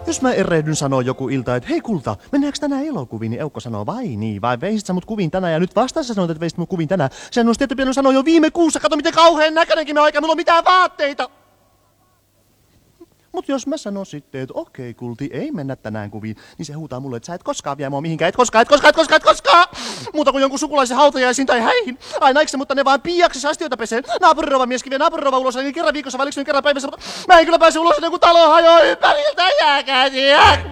Jos mä erehdyn sanoo joku ilta, että hei kulta, mennäänkö tänään elokuviin, niin Eukko sanoo, vai niin, vai veisit sä mut kuviin tänään, ja nyt vastaan sä sanoit, että veisit mut kuviin tänään. Sen olisi tietty pitänyt sanoa jo viime kuussa, kato miten kauhean näköinenkin mä oikein, mulla on mitään vaatteita. Mut jos mä sanon sitten, että okei kulti, ei mennä tänään kuviin, niin se huutaa mulle, että sä et koskaan vie mua mihinkään, et koskaan. Muuta kuin jonkun sukulaisen hautajaisiin tai häihin. Aina eikö se, mutta ne vaan piiaksessa astioita pesee. Naapurirova mies vie naapurirova ulos, niin kerran viikossa vai kerran päivässä. Mä en kyllä pääse ulos, ennen kuin talo hajoaa ympäriltä, jääkää